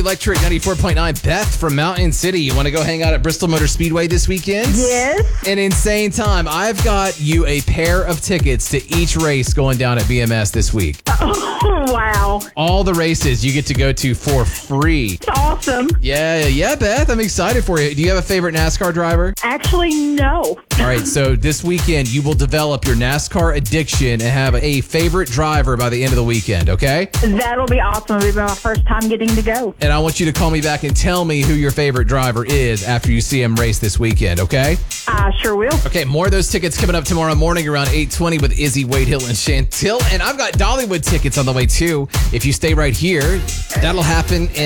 Electric 94.9. Beth from Mountain City. You want to go hang out at Bristol Motor Speedway this weekend? Yes. An insane time. I've got you a pair of tickets to each race going down at BMS this week. Oh, wow. All the races you get to go to for free. It's awesome. Yeah, Beth. I'm excited for you. Do you have a favorite NASCAR driver? Actually, no. All right, so this weekend you will develop your NASCAR addiction and have a favorite driver by the end of the weekend, okay? That'll be awesome. It'll be my first time getting to go. And I want you to call me back and tell me who your favorite driver is after you see him race this weekend, okay? I sure will. Okay, more of those tickets coming up tomorrow morning around 8:20 with Izzy, Wade Hill, and Chantil. And I've got Dollywood tickets on the way too. If you stay right here, that'll happen